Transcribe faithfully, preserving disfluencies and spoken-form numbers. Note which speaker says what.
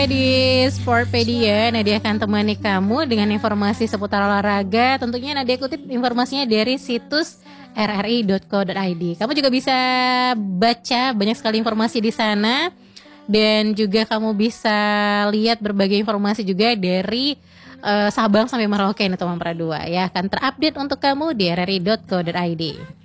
Speaker 1: ya di Sportpedia. Nadia akan temani kamu dengan informasi seputar olahraga. Tentunya Nadia kutip informasinya dari situs r r i dot co dot i d. Kamu juga bisa baca banyak sekali informasi di sana. Dan juga kamu bisa lihat berbagai informasi juga dari uh, Sabang sampai Merauke nih teman Pradua ya. Akan terupdate untuk kamu di r r i dot co dot i d.